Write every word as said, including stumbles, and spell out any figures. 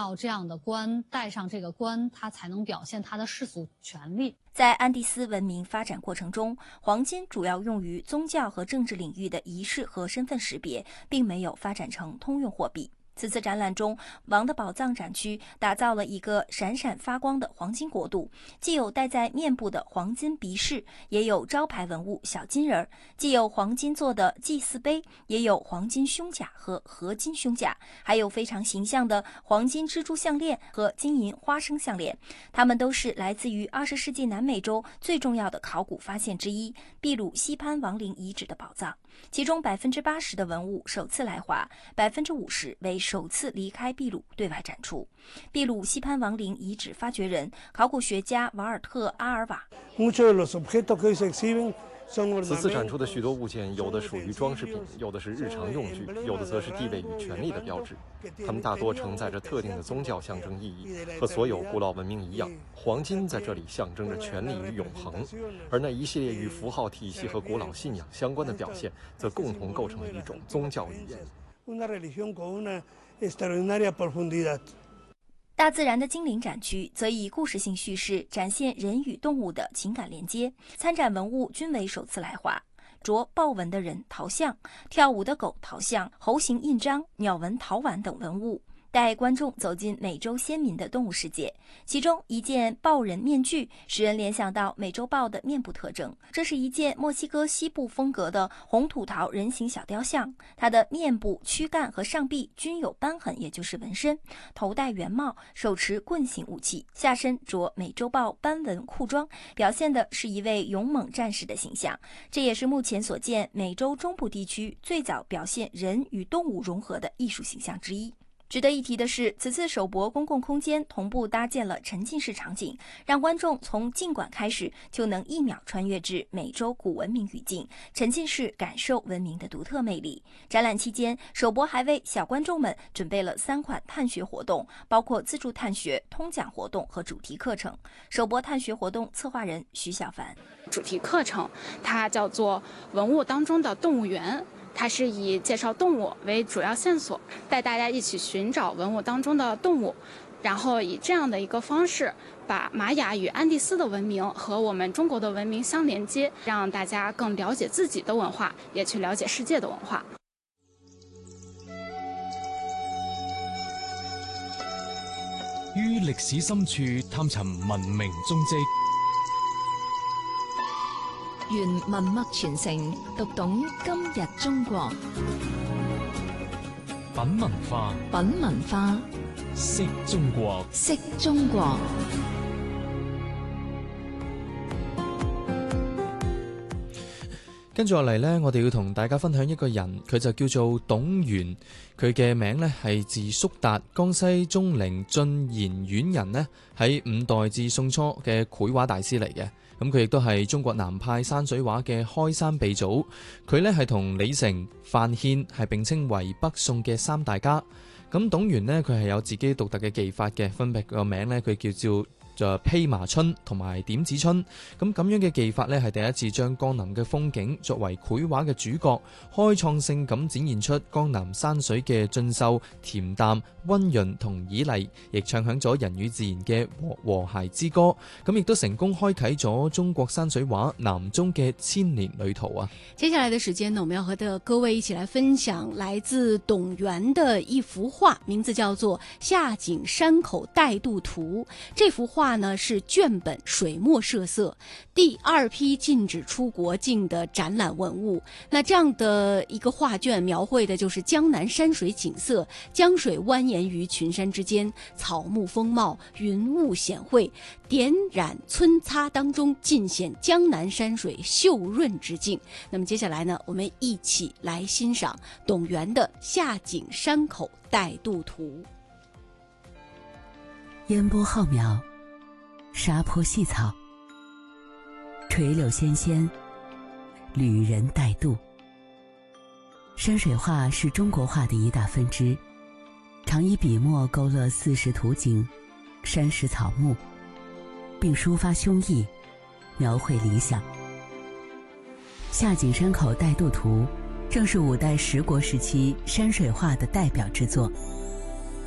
要这样的冠，戴上这个冠，它才能表现它的世俗权利。 在安第斯文明发展过程中，黄金主要用于宗教和政治领域的仪式和身份识别，并没有发展成通用货币。此次展览中，王的宝藏展区打造了一个闪闪发光的黄金国度，既有戴在面部的黄金鼻饰，也有招牌文物小金人，既有黄金做的祭祀杯，也有黄金胸甲和合金胸甲，还有非常形象的黄金蜘蛛项链和金银花生项链。它们都是来自于二十世纪南美洲最重要的考古发现之一——秘鲁西潘王陵遗址的宝藏。其中百分之八十的文物首次来华，百分之五十为首次离开秘鲁对外展出。秘鲁西潘王陵遗址发掘人、考古学家瓦尔特·阿尔瓦。 此次展出的许多物件，有的属于装饰品，有的是日常用具，有的则是地位与权力的标志。它们大多承载着特定的宗教象征意义。和所有古老文明一样，黄金在这里象征着权力与永恒，而那一系列与符号体系和古老信仰相关的表现，则共同构成了一种宗教语言。 大自然的精灵展区则以故事性叙事展现人与动物的情感连接，参展文物均为首次来华。着豹纹的人陶像、跳舞的狗陶像、猴形印章、鸟纹陶碗等文物，带观众走进美洲先民的动物世界。其中一件豹人面具使人联想到美洲豹的面部特征，这是一件墨西哥西部风格的红土陶人形小雕像，它的面部、躯干和上臂均有斑痕，也就是纹身，头戴圆帽，手持棍形武器，下身着美洲豹斑纹裤装，表现的是一位勇猛战士的形象。这也是目前所见美洲中部地区最早表现人与动物融合的艺术形象之一。值得一提的是，此次首博公共空间同步搭建了沉浸式场景，让观众从进馆开始就能一秒穿越至美洲古文明语境，沉浸式感受文明的独特魅力。展览期间，首博还为小观众们准备了三款探学活动，包括自助探学、通讲活动和主题课程。首博探学活动策划人徐小凡： 主题课程它叫做文物当中的动物园。它是以介绍动物为主要线索，带大家一起寻找文物当中的动物，然后以这样的一个方式，把玛雅与安第斯的文明和我们中国的文明相连接，让大家更了解自己的文化，也去了解世界的文化。 於歷史深處探尋文明蹤跡， 願文脈傳承，讀懂今日中國。 品文化， 品文化， 識中國， 識中國。 跟住落嚟呢，我哋要同大家分享一個人，佢就叫做董源。佢嘅名呢係字叔達，江西鍾陵晉賢縣人呢，喺五代至宋初嘅繪畫大師嚟嘅。咁佢亦都係中國南派山水畫嘅開山鼻祖。佢呢係同李成、范獻係並稱為北宋嘅三大家。咁董源呢，佢係有自己獨特嘅技法嘅，分別個名呢，佢叫做就披麻春同埋點子春，咁咁樣嘅技法呢，係第一次將江南嘅風景作為繪畫嘅主角，開創性咁展現出江南山水嘅俊秀、恬淡、溫潤同綺麗，亦唱響咗人與自然嘅和和諧之歌，咁亦都成功開啟咗中國山水畫南中嘅千年旅途啊！ 接下來的時間呢，我們要和的各位一起來分享來自董源的一幅畫，名字叫做《夏景山口帶渡圖》。這幅畫畫呢是卷本水墨設色，第二批禁止出國境的展覽文物。那這樣的一個畫卷描繪的就是江南山水景色，江水蜿蜒於群山之間，草木豐茂，雲霧顯晦，點染皴擦當中盡顯江南山水秀潤之境。那麼接下來呢，我們一起來欣賞董源的《夏景山口帶渡圖》。 煙波浩渺，沙坡細草，垂柳纖纖，旅人帶渡。山水畫是中國畫的一大分支，常以筆墨勾勒四時圖景、山石草木，並抒發胸臆，描繪理想。夏景山口帶渡圖正是五代十國時期山水畫的代表之作。